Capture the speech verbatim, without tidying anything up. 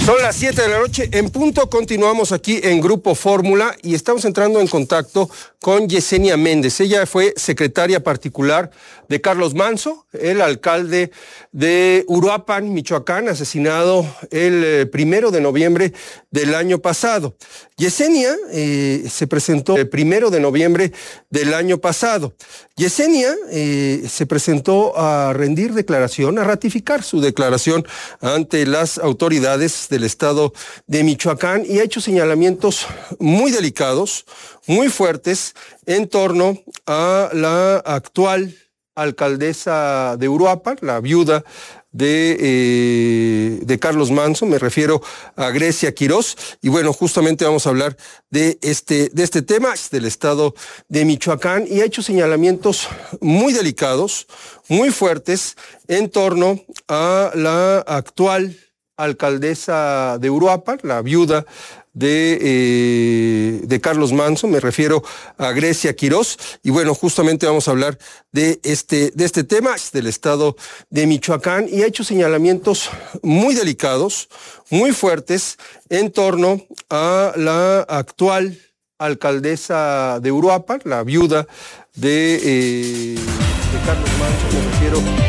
Son las siete de la noche, en punto. Continuamos aquí en Grupo Fórmula y estamos entrando en contacto con Yesenia Méndez. Ella fue secretaria particular de Carlos Manzo, el alcalde de Uruapan, Michoacán, asesinado el eh, primero de noviembre del año pasado. Yesenia eh, se presentó el primero de noviembre del año pasado. Yesenia eh, se presentó a rendir declaración, a ratificar su declaración ante las autoridades del estado de Michoacán y ha hecho señalamientos muy delicados, muy fuertes en torno a la actual alcaldesa de Uruapan, la viuda de, eh, de Carlos Manzo, me refiero a Grecia Quirós, y bueno, justamente vamos a hablar de este, de este tema del estado de Michoacán y ha hecho señalamientos muy delicados, muy fuertes en torno a la actual alcaldesa de Uruapan, la viuda de, eh, de Carlos Manzo, me refiero a Grecia Quirós, y bueno, justamente vamos a hablar de este, de este tema del estado de Michoacán y ha hecho señalamientos muy delicados, muy fuertes en torno a la actual alcaldesa de Uruapan, la viuda de, eh, de Carlos Manzo, me refiero